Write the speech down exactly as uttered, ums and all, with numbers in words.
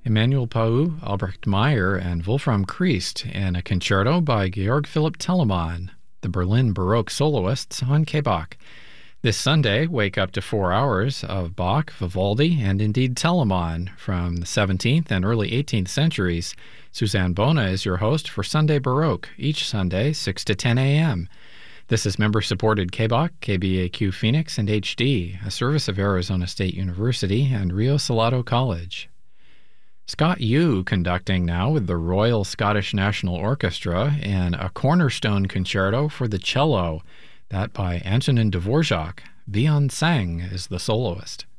Emmanuel Pau, Albrecht Meyer, and Wolfram Christ in a concerto by Georg Philipp Telemann, the Berlin Baroque soloists on K Bach. This Sunday, wake up to four hours of Bach, Vivaldi, and indeed Telemann from the seventeenth and early eighteenth centuries. Suzanne Bona is your host for Sunday Baroque, each Sunday, six to ten a.m. This is member-supported K Bach, K B A Q Phoenix, and H D, a service of Arizona State University and Rio Salado College. Scott Yu conducting now with the Royal Scottish National Orchestra in a cornerstone concerto for the cello, that by Antonin Dvorak. Beyond Sang is the soloist.